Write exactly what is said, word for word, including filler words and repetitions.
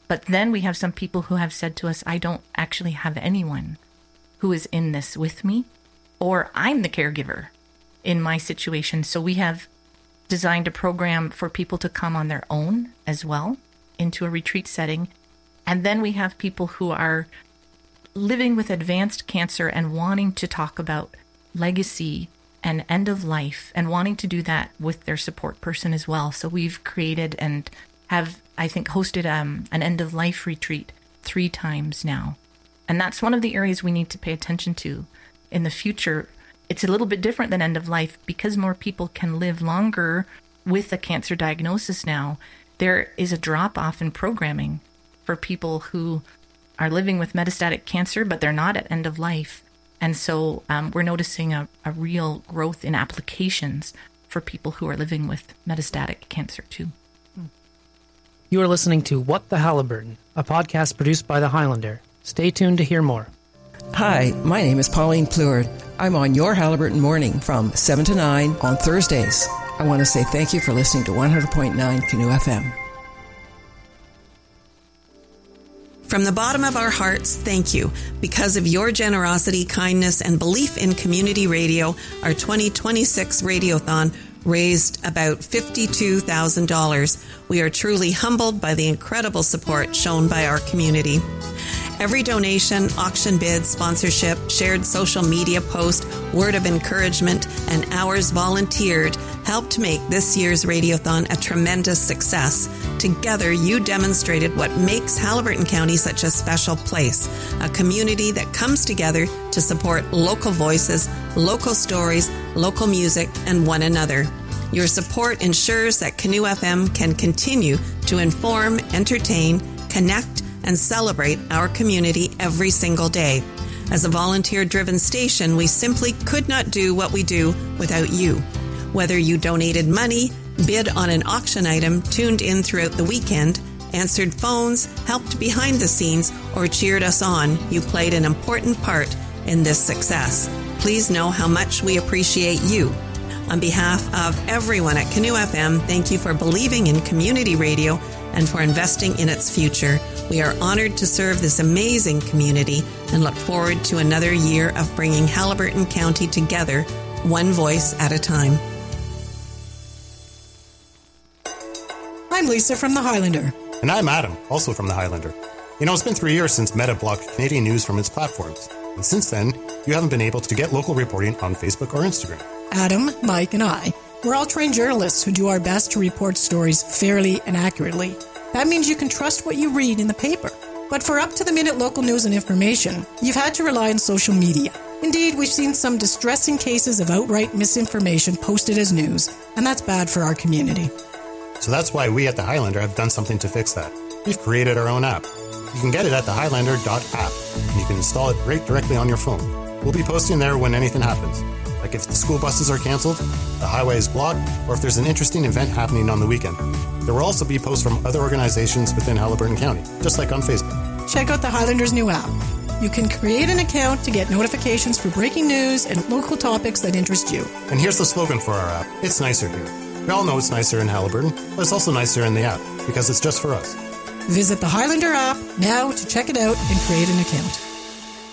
But then we have some people who have said to us, I don't actually have anyone who is in this with me, or I'm the caregiver in my situation. So we have designed a program for people to come on their own as well into a retreat setting. And then we have people who are living with advanced cancer and wanting to talk about legacy and end of life and wanting to do that with their support person as well. So we've created and have, I think, hosted um, an end of life retreat three times now. And that's one of the areas we need to pay attention to in the future. It's a little bit different than end of life because more people can live longer with a cancer diagnosis now. There is a drop off in programming for people who are living with metastatic cancer, but they're not at end of life. And so um, we're noticing a, a real growth in applications for people who are living with metastatic cancer too. You are listening to What the Haliburton, a podcast produced by The Highlander. Stay tuned to hear more. Hi, my name is Pauline Pleward. I'm on your Haliburton Morning from seven to nine on Thursdays. I want to say thank you for listening to one hundred point nine Canoe F M. From the bottom of our hearts, thank you. Because of your generosity, kindness, and belief in community radio, our twenty twenty-six Radiothon raised about fifty-two thousand dollars. We are truly humbled by the incredible support shown by our community. Every donation, auction bid, sponsorship, shared social media post, word of encouragement, and hours volunteered helped make this year's Radiothon a tremendous success. Together, you demonstrated what makes Haliburton County such a special place, a community that comes together to support local voices, local stories, local music, and one another. Your support ensures that Canoe F M can continue to inform, entertain, connect, and celebrate our community every single day. As a volunteer-driven station, we simply could not do what we do without you. Whether you donated money, bid on an auction item, tuned in throughout the weekend, answered phones, helped behind the scenes, or cheered us on, you played an important part in this success. Please know how much we appreciate you. On behalf of everyone at Canoe F M, thank you for believing in community radio and for investing in its future. We are honored to serve this amazing community and look forward to another year of bringing Haliburton County together, one voice at a time. I'm Lisa from The Highlander. And I'm Adam, also from The Highlander. You know, it's been three years since Meta blocked Canadian news from its platforms. And since then, you haven't been able to get local reporting on Facebook or Instagram. Adam, Mike, and I, we're all trained journalists who do our best to report stories fairly and accurately. That means you can trust what you read in the paper. But for up-to-the-minute local news and information, you've had to rely on social media. Indeed, we've seen some distressing cases of outright misinformation posted as news, and that's bad for our community. So that's why we at The Highlander have done something to fix that. We've created our own app. You can get it at the highlander dot app, and you can install it right directly on your phone. We'll be posting there when anything happens, like if the school buses are cancelled, the highway is blocked, or if there's an interesting event happening on the weekend. There will also be posts from other organizations within Haliburton County, just like on Facebook. Check out the Highlander's new app. You can create an account to get notifications for breaking news and local topics that interest you. And here's the slogan for our app. It's nicer here. We all know it's nicer in Haliburton, but it's also nicer in the app, because it's just for us. Visit the Highlander app now to check it out and create an account.